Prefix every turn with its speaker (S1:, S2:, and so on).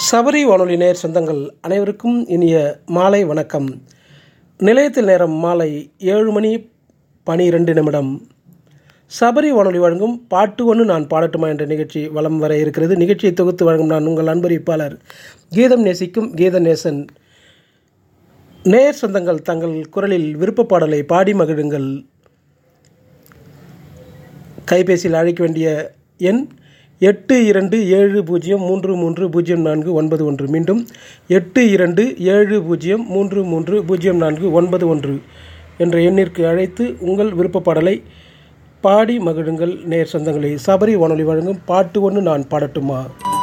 S1: சபரி வானொலி நேயர் சொந்தங்கள் அனைவருக்கும் இனிய மாலை வணக்கம். நிலையத்தில் நேரம் மாலை 7:12. சபரி வானொலி வழங்கும் பாட்டு ஒன்று நான் பாடட்டுமா என்ற நிகழ்ச்சி வலம் வர இருக்கிறது. நிகழ்ச்சியை தொகுத்து வழங்கும் நான் உங்கள் அன்பறிவிப்பாளர் கீதம் நேசிக்கும் கீத நேசன். நேயர் சொந்தங்கள் தங்கள் குரலில் விருப்ப பாடலை பாடி மகிழுங்கள். கைபேசியில் அழைக்க வேண்டிய எண் 8270330491. மீண்டும் 8270330491 என்ற எண்ணிற்கு அழைத்து உங்கள் விருப்ப பாடலை பாடி மகிழுங்கள். நேர் சொந்தங்களே, சபரி வானொலி வழங்கும் பாட்டு ஒன்று நான் பாடட்டுமா.